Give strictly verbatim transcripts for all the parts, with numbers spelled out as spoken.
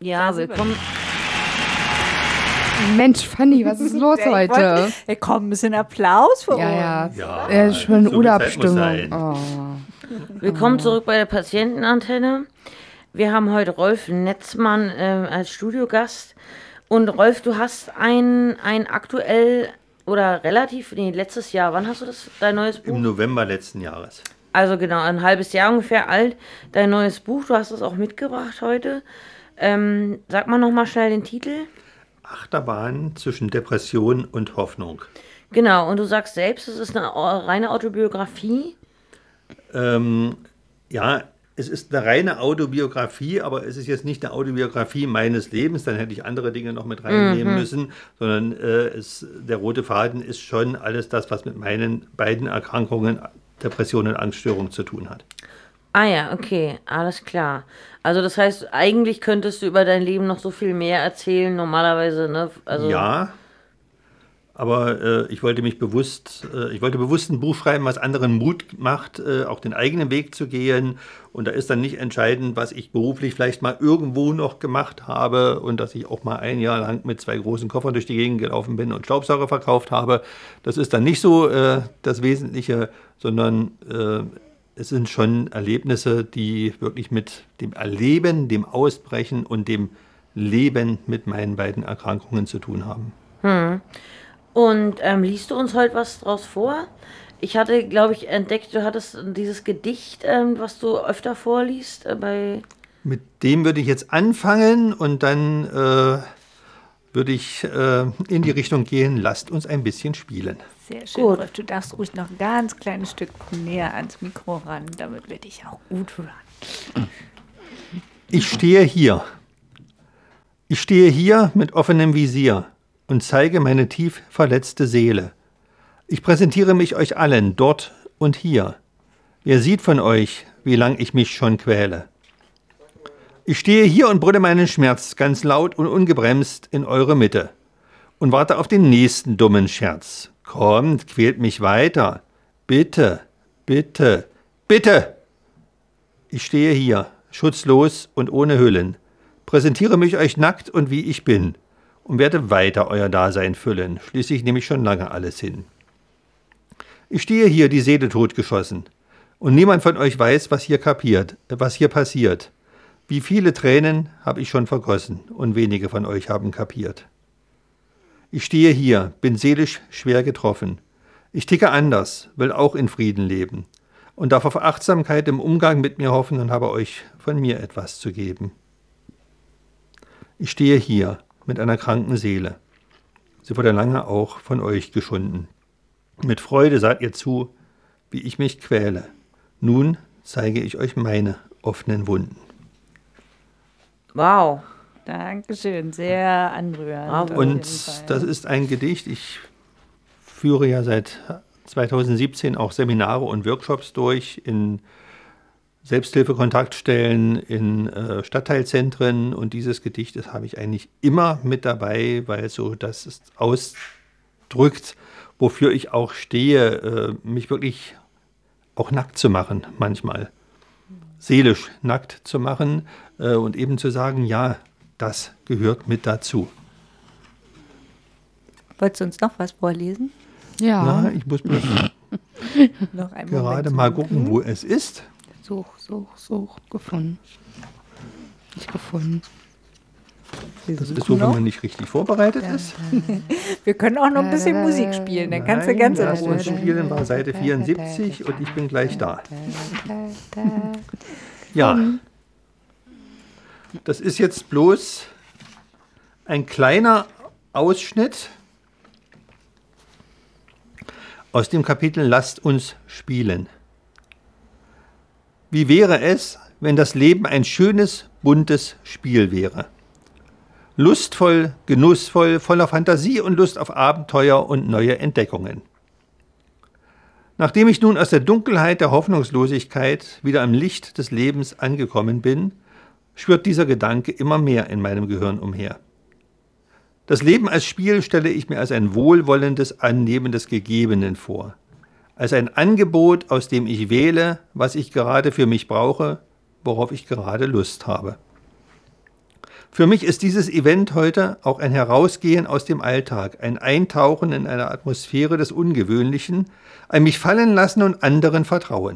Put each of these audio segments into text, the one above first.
Ja, willkommen. Mensch, Fanny, was ist los Ja, ich heute? wollte- Ja, komm, ein bisschen Applaus für Ja, uns. ja. Ja, Äh, schon so viel Zeit muss Urlaubsstimmung. sein. Oh. Willkommen zurück bei der Patientenantenne. Wir haben heute Rolf Netzmann äh, als Studiogast. Und Rolf, du hast ein, ein aktuell oder relativ, nee, letztes Jahr, wann hast du das, dein neues Buch? Im November letzten Jahres. Also genau, ein halbes Jahr ungefähr alt, dein neues Buch. Du hast es auch mitgebracht heute. Ähm, sag mal nochmal schnell den Titel. Achterbahn zwischen Depression und Hoffnung. Genau, und du sagst selbst, es ist eine reine Autobiografie. Ähm, ja, es ist eine reine Autobiografie, aber es ist jetzt nicht eine Autobiografie meines Lebens, dann hätte ich andere Dinge noch mit reinnehmen müssen, sondern äh, es, der rote Faden ist schon alles das, was mit meinen beiden Erkrankungen, Depression und Angststörung zu tun hat. Ah ja, okay, alles klar. Also das heißt, eigentlich könntest du über dein Leben noch so viel mehr erzählen, normalerweise, ne? Also, Ja, aber äh, ich wollte mich bewusst, äh, ich wollte bewusst ein Buch schreiben, was anderen Mut macht, äh, auch den eigenen Weg zu gehen. Und da ist dann nicht entscheidend, was ich beruflich vielleicht mal irgendwo noch gemacht habe und dass ich auch mal ein Jahr lang mit zwei großen Koffern durch die Gegend gelaufen bin und Staubsauger verkauft habe. Das ist dann nicht so äh, das Wesentliche, sondern äh, es sind schon Erlebnisse, die wirklich mit dem Erleben, dem Ausbrechen und dem Leben mit meinen beiden Erkrankungen zu tun haben. Und ähm, liest du uns heute was draus vor? Ich hatte, glaube ich, entdeckt, du hattest dieses Gedicht, ähm, was du öfter vorliest, äh, bei... Mit dem würde ich jetzt anfangen und dann äh, würde ich äh, in die Richtung gehen, lasst uns ein bisschen spielen. Sehr schön, Gut. Rolf. Du darfst ruhig noch ein ganz kleines Stück näher ans Mikro ran, damit wir dich auch gut hören. Ich stehe hier. Ich stehe hier mit offenem Visier und zeige meine tief verletzte Seele. Ich präsentiere mich euch allen, dort und hier. Wer sieht von euch, wie lang ich mich schon quäle? Ich stehe hier und brülle meinen Schmerz ganz laut und ungebremst in eure Mitte und warte auf den nächsten dummen Scherz. Kommt, quält mich weiter. Bitte, bitte, bitte! Ich stehe hier, schutzlos und ohne Hüllen, präsentiere mich euch nackt und wie ich bin und werde weiter euer Dasein füllen. Schließlich nehme ich schon lange alles hin. Ich stehe hier, die Seele totgeschossen, und niemand von euch weiß, was hier kapiert, was hier passiert. Wie viele Tränen habe ich schon vergossen, und wenige von euch haben kapiert. Ich stehe hier, bin seelisch schwer getroffen. Ich ticke anders, will auch in Frieden leben und darf auf Achtsamkeit im Umgang mit mir hoffen und habe euch von mir etwas zu geben. Ich stehe hier mit einer kranken Seele. Sie wurde lange auch von euch geschunden. Mit Freude seht ihr zu, wie ich mich quäle. Nun zeige ich euch meine offenen Wunden. Wow. Dankeschön, sehr anrührend. Bravo. auf jeden Und Fall. das ist ein Gedicht. Ich führe ja seit zweitausendsiebzehn auch Seminare und Workshops durch in Selbsthilfekontaktstellen, in äh, Stadtteilzentren. Und dieses Gedicht, das habe ich eigentlich immer mit dabei, weil so das ist ausdrückt, wofür ich auch stehe, äh, mich wirklich auch nackt zu machen manchmal. Seelisch nackt zu machen äh, und eben zu sagen, ja, das gehört mit dazu. Wolltest du uns noch was vorlesen? Ja, Ja, ich muss bloß Noch einen gerade Moment. mal gucken, wo es ist. such, such, such, gefunden. Nicht gefunden. Wir Das ist suchen so, wenn noch. man nicht richtig vorbereitet ist. Wir können auch noch ein bisschen Musik spielen, dann kannst du ganz in Nein, Ruhe das spielen. Spielen war Seite vierundsiebzig und ich bin gleich da. Ja, das ist jetzt bloß ein kleiner Ausschnitt aus dem Kapitel Lasst uns spielen. Wie wäre es, wenn das Leben ein schönes, buntes Spiel wäre? Lustvoll, genussvoll, voller Fantasie und Lust auf Abenteuer und neue Entdeckungen. Nachdem ich nun aus der Dunkelheit der Hoffnungslosigkeit wieder am Licht des Lebens angekommen bin, schwirrt dieser Gedanke immer mehr in meinem Gehirn umher. Das Leben als Spiel stelle ich mir als ein wohlwollendes Annehmen des Gegebenen vor, als ein Angebot, aus dem ich wähle, was ich gerade für mich brauche, worauf ich gerade Lust habe. Für mich ist dieses Event heute auch ein Herausgehen aus dem Alltag, ein Eintauchen in eine Atmosphäre des Ungewöhnlichen, ein mich fallen lassen und anderen vertrauen.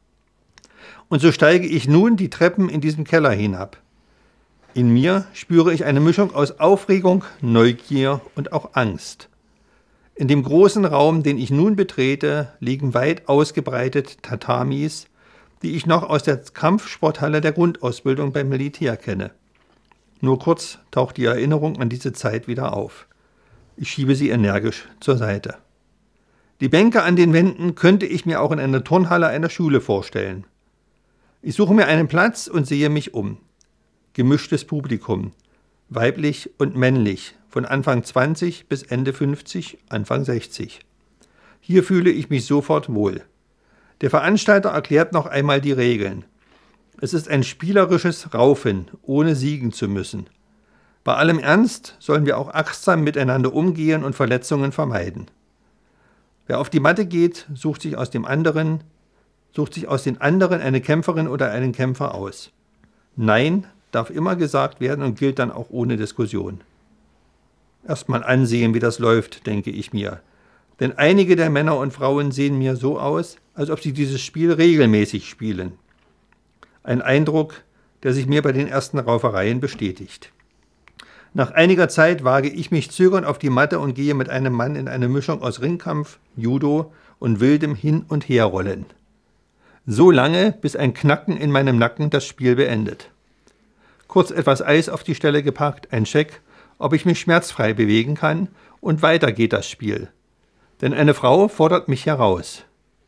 Und so steige ich nun die Treppen in diesem Keller hinab. In mir spüre ich eine Mischung aus Aufregung, Neugier und auch Angst. In dem großen Raum, den ich nun betrete, liegen weit ausgebreitet Tatamis, die ich noch aus der Kampfsporthalle der Grundausbildung beim Militär kenne. Nur kurz taucht die Erinnerung an diese Zeit wieder auf. Ich schiebe sie energisch zur Seite. Die Bänke an den Wänden könnte ich mir auch in einer Turnhalle einer Schule vorstellen. Ich suche mir einen Platz und sehe mich um. Gemischtes Publikum, weiblich und männlich, von Anfang zwanzig bis Ende fünfzig, Anfang sechzig. Hier fühle ich mich sofort wohl. Der Veranstalter erklärt noch einmal die Regeln. Es ist ein spielerisches Raufen, ohne siegen zu müssen. Bei allem Ernst sollen wir auch achtsam miteinander umgehen und Verletzungen vermeiden. Wer auf die Matte geht, sucht sich aus dem anderen, sucht sich aus den anderen eine Kämpferin oder einen Kämpfer aus. Nein darf immer gesagt werden und gilt dann auch ohne Diskussion. Erst mal ansehen, wie das läuft, denke ich mir. Denn einige der Männer und Frauen sehen mir so aus, als ob sie dieses Spiel regelmäßig spielen. Ein Eindruck, der sich mir bei den ersten Raufereien bestätigt. Nach einiger Zeit wage ich mich zögernd auf die Matte und gehe mit einem Mann in eine Mischung aus Ringkampf, Judo und wildem Hin- und Herrollen. So lange, bis ein Knacken in meinem Nacken das Spiel beendet. Kurz etwas Eis auf die Stelle gepackt, ein Check, ob ich mich schmerzfrei bewegen kann, und weiter geht das Spiel. Denn eine Frau fordert mich heraus.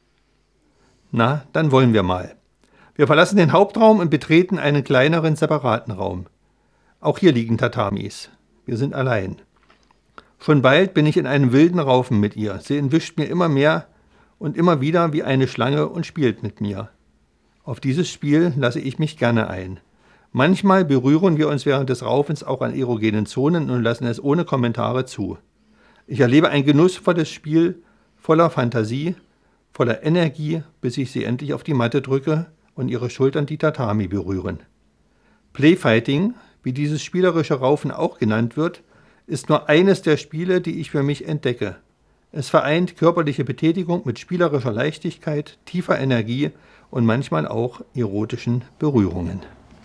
Na, dann wollen wir mal. Wir verlassen den Hauptraum und betreten einen kleineren, separaten Raum. Auch hier liegen Tatamis. Wir sind allein. Schon bald bin ich in einem wilden Raufen mit ihr. Sie entwischt mir immer mehr und immer wieder wie eine Schlange und spielt mit mir. Auf dieses Spiel lasse ich mich gerne ein. Manchmal berühren wir uns während des Raufens auch an erogenen Zonen und lassen es ohne Kommentare zu. Ich erlebe ein genussvolles Spiel voller Fantasie, voller Energie, bis ich sie endlich auf die Matte drücke und ihre Schultern die Tatami berühren. Playfighting, wie dieses spielerische Raufen auch genannt wird, ist nur eines der Spiele, die ich für mich entdecke. Es vereint körperliche Betätigung mit spielerischer Leichtigkeit, tiefer Energie und manchmal auch erotischen Berührungen.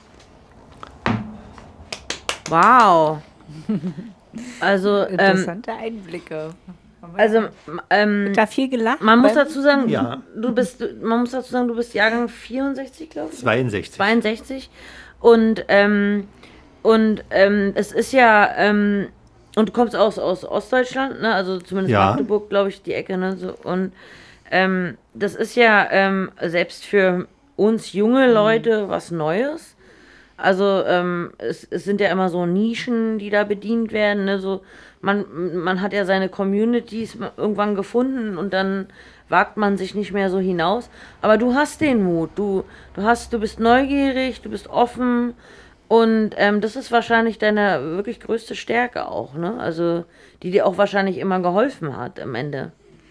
Wow. Also, ähm, Interessante Einblicke. also ähm, Da viel gelacht. man muss beim- dazu sagen, Ja. du bist, man muss dazu sagen, du bist Jahrgang vierundsechzig, glaube ich. zweiundsechzig. zweiundsechzig. Und, ähm, und ähm, es ist ja, ähm, und du kommst aus, aus Ostdeutschland, ne? Also zumindest Ja. Magdeburg, glaube ich, die Ecke, ne? So, und ähm, das ist ja ähm, selbst für uns junge Leute was Neues. Also ähm, es, es sind ja immer so Nischen, die da bedient werden. Ne? So, man, man hat ja seine Communities irgendwann gefunden und dann wagt man sich nicht mehr so hinaus. Aber du hast den Mut. Du, du hast, du bist neugierig, du bist offen und ähm, das ist wahrscheinlich deine wirklich größte Stärke auch. Ne? Also die dir auch wahrscheinlich immer geholfen hat am Ende.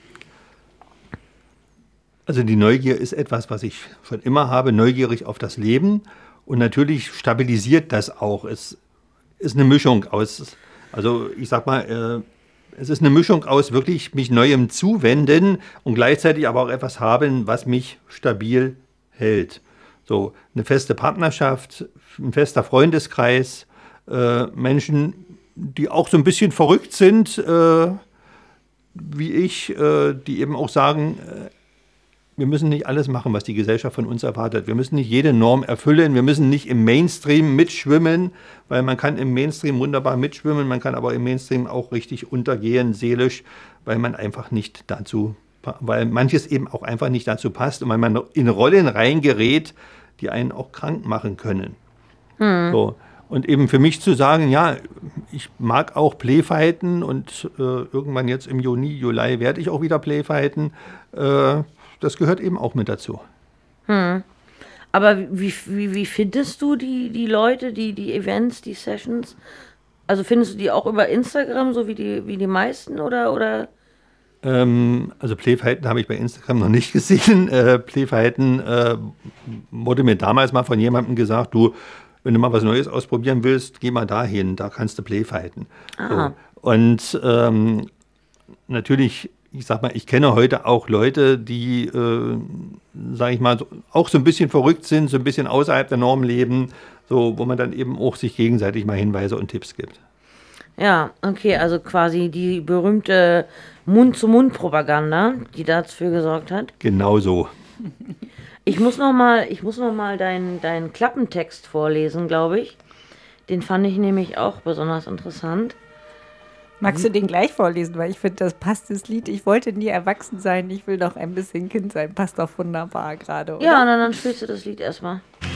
Also die Neugier ist etwas, was ich schon immer habe, neugierig auf das Leben. Und natürlich stabilisiert das auch. Es ist eine Mischung aus, also ich sag mal, äh, es ist eine Mischung aus wirklich mich Neuem zuwenden und gleichzeitig aber auch etwas haben, was mich stabil hält. So eine feste Partnerschaft, ein fester Freundeskreis, äh, Menschen, die auch so ein bisschen verrückt sind, äh, wie ich, äh, die eben auch sagen, äh, wir müssen nicht alles machen, was die Gesellschaft von uns erwartet. Wir müssen nicht jede Norm erfüllen. Wir müssen nicht im Mainstream mitschwimmen, weil man kann im Mainstream wunderbar mitschwimmen, man kann aber im Mainstream auch richtig untergehen, seelisch, weil man einfach nicht dazu, weil manches eben auch einfach nicht dazu passt und weil man in Rollen reingerät, die einen auch krank machen können. Mhm. So. Und eben für mich zu sagen, ja, ich mag auch Playfighten und äh, irgendwann jetzt im Juni, Juli werde ich auch wieder Playfighten, äh, das gehört eben auch mit dazu. Hm. Aber wie, wie, wie findest du die, die Leute, die, die Events, die Sessions? Also findest du die auch über Instagram, so wie die, wie die meisten, oder? oder? Ähm, also Playfighten habe ich bei Instagram noch nicht gesehen. Äh, Playfighten äh, wurde mir damals mal von jemandem gesagt, du, wenn du mal was Neues ausprobieren willst, geh mal dahin, da kannst du Play fighten. Ah. So. Und ähm, natürlich, ich sag mal, ich kenne heute auch Leute, die, äh, sag ich mal, so, auch so ein bisschen verrückt sind, so ein bisschen außerhalb der Norm leben, so, wo man dann eben auch sich gegenseitig mal Hinweise und Tipps gibt. Ja, okay, also quasi die berühmte Mund-zu-Mund-Propaganda, die dafür gesorgt hat. Genau so. Ich muss noch mal, ich muss noch mal deinen deinen Klappentext vorlesen, glaube ich. Den fand ich nämlich auch besonders interessant. Magst du den gleich vorlesen? Weil ich finde, das passt das Lied. Ich wollte nie erwachsen sein, ich will noch ein bisschen Kind sein. Passt doch wunderbar gerade, oder? Ja, dann, dann spielst du das Lied erstmal.